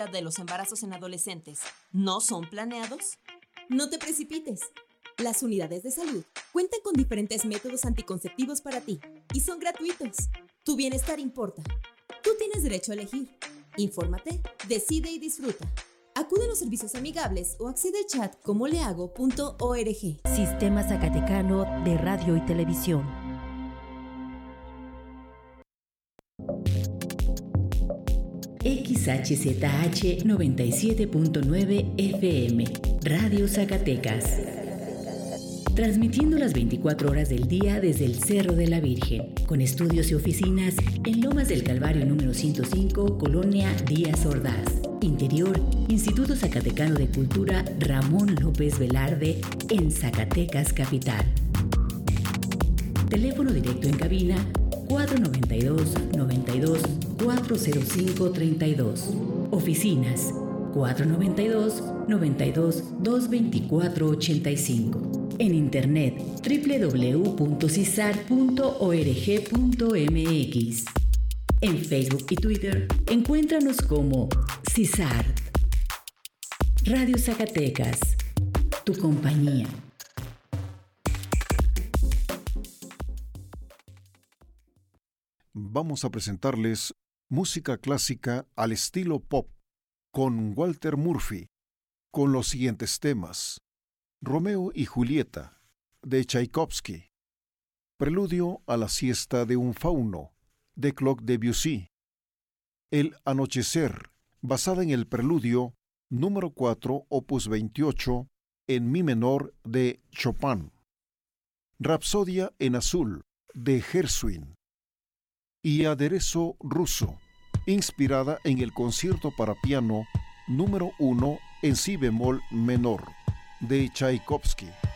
de los embarazos en adolescentes no son planeados? No te precipites. Las unidades de salud cuentan con diferentes métodos anticonceptivos para ti y son gratuitos. Tu bienestar importa. Tú tienes derecho a elegir. Infórmate, decide y disfruta. Acude a los servicios amigables o accede al chat comolehago.org. Sistema Zacatecano de Radio y Televisión. XHZH 97.9 FM, Radio Zacatecas. Transmitiendo las 24 horas del día desde el Cerro de la Virgen, con estudios y oficinas en Lomas del Calvario número 105, Colonia Díaz Ordaz. Interior, Instituto Zacatecano de Cultura Ramón López Velarde, en Zacatecas Capital. Teléfono directo en cabina 492-405-32. Oficinas 492-92-224-85. En internet www.cisart.org.mx. En Facebook y Twitter encuéntranos como CISART. Radio Zacatecas, tu compañía. Vamos a presentarles música clásica al estilo pop con Walter Murphy, con los siguientes temas: Romeo y Julieta, de Tchaikovsky; Preludio a la siesta de un fauno, de Claude Debussy; El anochecer, basada en el preludio número 4, opus 28, en mi menor, de Chopin; Rapsodia en azul, de Gershwin; y Aderezo ruso, inspirada en el concierto para piano número 1 en si bemol menor, de Tchaikovsky.